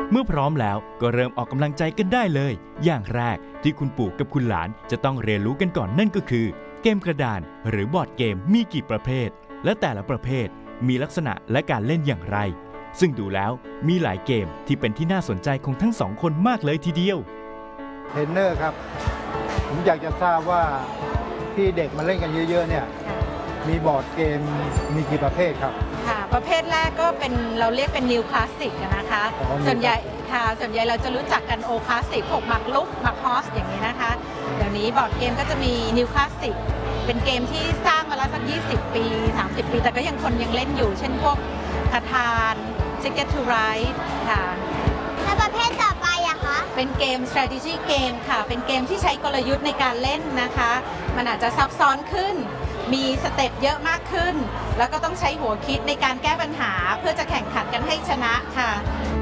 เมื่อพร้อมแล้วก็เริ่มออกกำลังใจกันได้เลยอย่างแรกที่คุณปู่กับคุณหลานจะต้องเรียนรู้กันก่อนนั่นก็คือเกมกระดานหรือบอร์ดเกมมีกี่ประเภทและแต่ละประเภทมีลักษณะและการเล่นอย่างไรซึ่งดูแล้วมีหลายเกมที่เป็นที่น่าสนใจของทั้งสองคนมากเลยทีเดียวเทรนเนอร์ครับผมอยากจะทราบว่าที่เด็กมาเล่นกันเยอะๆเนี่ยมีบอร์ดเกมมีกี่ประเภทครับค่ะประเภทแรกก็เป็นเราเรียกเป็น New Classic นะคะส่วนใหญ่เราจะรู้จักกัน Old Classic พวกหมากรุกหมากฮอสอย่างนี้นะคะเดี๋ยวนี้บอร์ดเกมก็จะมี New Classic เป็นเกมที่สร้างมาแล้วสัก20 ปี 30 ปีแต่ก็ยังคนยังเล่นอยู่เช่นพวกคาทาน Ticket to Ride ค่ะแล้วประเภทต่อไปอะคะเป็นเกม strategy game ค่ะเป็นเกมที่ใช้กลยุทธ์ในการเล่นนะคะมันอาจจะซับซ้อนขึ้นมีสเต็ปเยอะมากขึ้นแล้วก็ต้องใช้หัวคิดในการแก้ปัญหาเพื่อจะแข่งขันกันให้ชนะค่ะ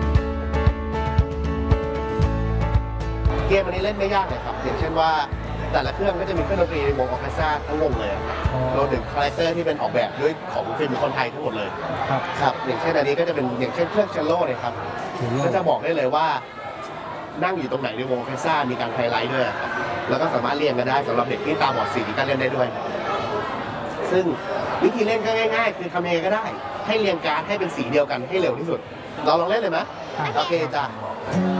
เกมอันนี้เล่นไม่ยากเลยครับอย่างเช่นว่าแต่ละเครื่องก็จะมีเครื่องดนตรีในวงออร์เคสตราทั้งวงเลยเราถึงคาแรคเตอร์ที่เป็นออกแบบด้วยของฟิล์มคนไทยทั้งหมดเลยครับอย่างเช่นอันนี้ก็จะเป็นอย่างเช่นเครื่องเชลโล่เลยครับก็จะบอกได้เลยว่านั่งอยู่ตรงไหนในวงออร์เคสตรามีการไฮไลท์ด้วยครับแล้วก็สามารถเรียงกันได้สำหรับเด็กที่ตาบอดสีก็เล่นได้ด้วยซึ่งวิธีเล่นก็ง่ายๆคือทำยังไงก็ได้ให้เรียงการ์ดให้เป็นสีเดียวกันให้เร็วที่สุดเราลองเล่นเลยไหมโอเคจ้ะ